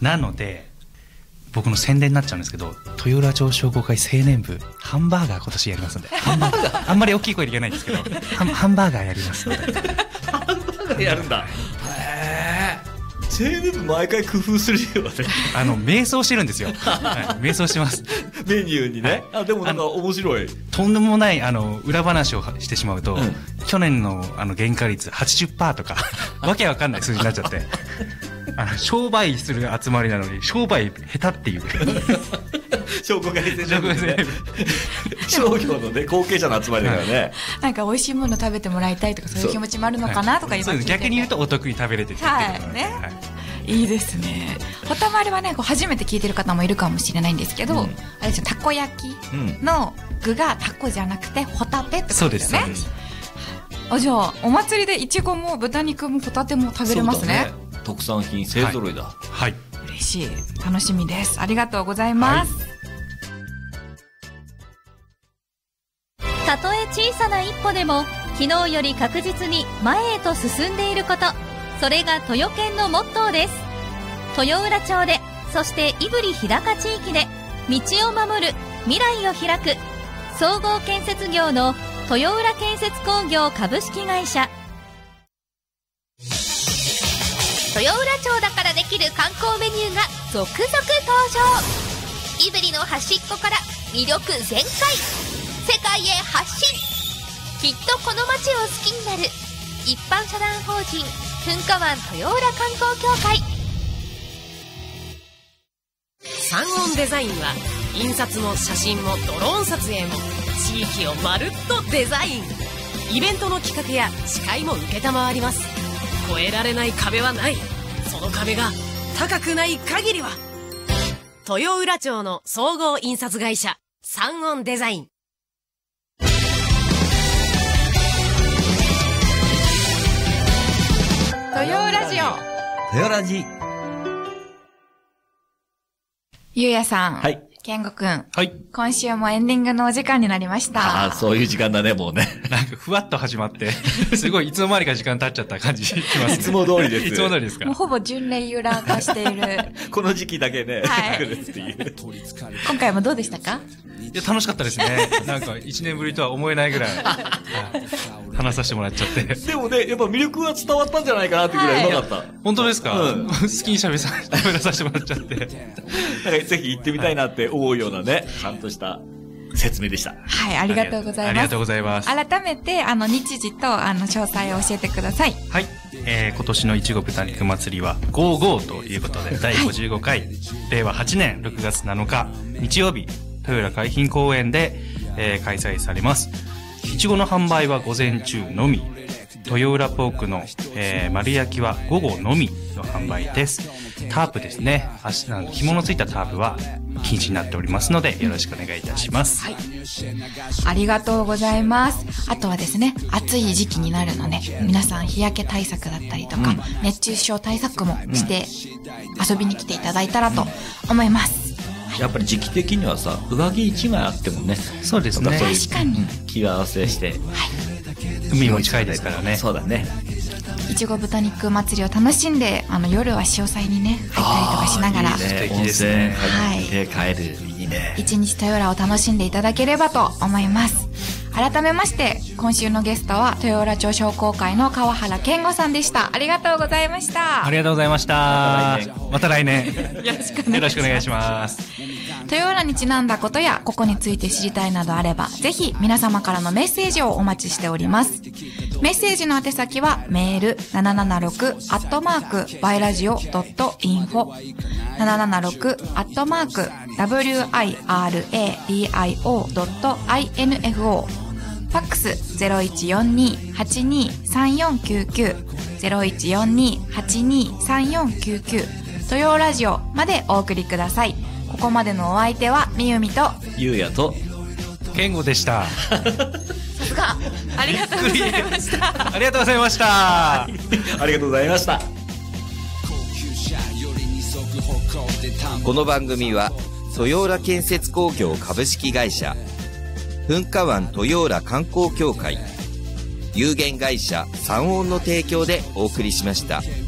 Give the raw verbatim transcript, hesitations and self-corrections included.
なので僕の宣伝になっちゃうんですけど、豊浦町商工会青年部ハンバーガー今年やりますので、ハンバーガーあんまり大きい声で言えないんですけどハン、ハンバーガーやりますので。 ハンバーガーやるんだ。へー、青年部毎回工夫するよね。 あの瞑想してるんですよ、はい、瞑想してますメニューにね、はい、あでもなんか面白い、 とんでもないあの裏話をしてしまうと、うん、去年のあの原価率 はちじゅっパーセント とかわけわかんない数字になっちゃってあの商売する集まりなのに商売下手っていう商工会青年部ね商業のね後継者の集まりだからね、はい、 なんか美味しいもの食べてもらいたいとかそういう気持ちもあるのかなとか言います、 逆に言うとお得に食べれてるってことなんで、はいね、はい、 いいですね。ホタマルはねこう初めて聞いてる方もいるかもしれないんですけど、うん、あれですよ、たこ焼きの具がタコじゃなくてホタテってことですよね。そうです、そうです。あ、じゃあお祭りでいちごも豚肉もホタテも食べれますね。 特産品勢ぞろいだ。 はい、はい、 嬉しい、楽しみです。ありがとうございます。はい、 たとえ小さな一歩でも昨日より確実に前へと進んでいること、それが豊県のモットーです。豊浦町で、そして胆振日高地域で道を守る、未来を開く総合建設業の豊浦建設工業株式会社。豊浦町だからできる観光メニューが続々登場。胆振の端っこから魅力全開、世界へ発信。きっとこの街を好きになる一般社団法人噴火湾豊浦観光協会。 サンオンデザインは印刷も写真もドローン撮影も地域をまるっとデザイン。イベントの企画や司会も承ります。越えられない壁はない。その壁が高くない限りは豊浦町の総合印刷会社サンオンデザイン。 豊浦ジオ、 豊ラジ。 ゆうやさん、 はい、 健吾くん、 はい、 今週もエンディングのお時間になりました。 ああ、そういう時間だね、もうね。 なんかふわっと始まってすごいいつの間にか時間経っちゃった感じしますね。 いつも通りです。 いつも通りですか。 もうほぼ準レギュラー化しているこの時期だけね、 はい、 来るっていう。 今回もどうでしたか？ いや楽しかったですね。なんか一年ぶりとは思えないぐらい話させてもらっちゃって。 でもね、やっぱ魅力は伝わったんじゃないかなってぐらいうまかった。はい、 本当ですか？うん、好きに喋らさせてもらっちゃって。なんかぜひ行ってみたいなって思うようなね、ちゃんとした説明でした。 はい、ありがとうございます。 ありがとうございます。 改めてあの日時とあの詳細を教えてください。 はい、えー、今年のいちご豚肉祭りはごじゅうごということでだいごじゅうごかい、はい、れいわはちねんろくがつなのか日曜日豊浦海浜公園で、えー、開催されます。いちごの販売は午前中のみ、豊浦ポークの、えー、丸焼きは午後のみの販売です。タープですね、足の紐のついたタープは禁止になっておりますのでよろしくお願いいたします。はい、 ありがとうございます。あとはですね、暑い時期になるので皆さん日焼け対策だったりとか、うん、熱中症対策もして遊びに来ていただいたらと思います。 うん、やっぱり時期的にはさ、上着一枚あってもね。 そうですね。 確かに。 気合わせして、はい、 海も近いですからね。 そうだね。 いちご豚肉祭りを楽しんで、あの夜は潮祭にね入ったりとかしながら、 いいね、素敵ですね。はい。で帰る、いいね。 一日豊浦を楽しんでいただければと思います。改めまして今週のゲストは豊浦町商工会の川原健吾さんでした。ありがとうございました。 ありがとうございました。また来年よろしくお願いします。豊浦にちなんだことやここについて知りたいなどあればぜひ皆様からのメッセージをお待ちしております。メッセージの宛先はメールななななろくアットマークバイラジオドットインフォ ななななろくアットマーク ダブリューアイアールエーディーアイオードットインフォ、 ファックス ゼロいちよんに はちに さんよんきゅうきゅう ゼロいちよんに はちに さんよんきゅうきゅう豊浦ラジオまでお送りください。ここまでのお相手はみゆみとゆうやと健吾でした。 さすが、ありがとうございました。 ありがとうございました。 ありがとうございました。 この番組は豊浦建設工業株式会社、噴火湾豊浦観光協会、有限会社サンオンの提供でお送りしました。